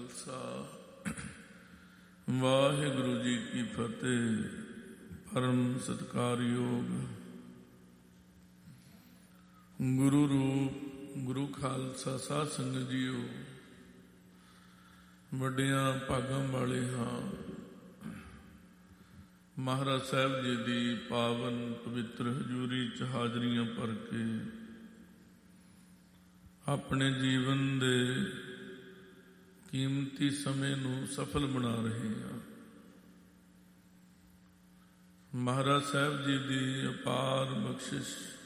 ਖਾਲਸਾ ਵਾਹਿਗੁਰੂ ਜੀ ਕੀ ਫਤਿਹ। ਪਰਮ ਸਤਿਕਾਰਯੋਗ ਗੁਰੂ ਰੂਪ ਗੁਰੂ ਖਾਲਸਾ ਸਾਧ ਸੰਗਤ ਜੀਓ, ਵੱਡਿਆਂ ਭਾਗਾਂ ਵਾਲੇ ਹਾਂ। ਮਹਾਰਾਜ ਸਾਹਿਬ ਜੀ ਦੀ ਪਾਵਨ ਪਵਿੱਤਰ ਹਜ਼ੂਰੀ 'ਚ ਹਾਜ਼ਰੀਆਂ ਭਰ ਕੇ ਆਪਣੇ ਜੀਵਨ ਦੇ ਕੀਮਤੀ ਸਮੇਂ ਨੂੰ ਸਫਲ ਬਣਾ ਰਹੇ ਹਾਂ। ਮਹਾਰਾਜ ਸਾਹਿਬ ਜੀ ਦੀ ਅਪਾਰ ਬਖਸ਼ਿਸ਼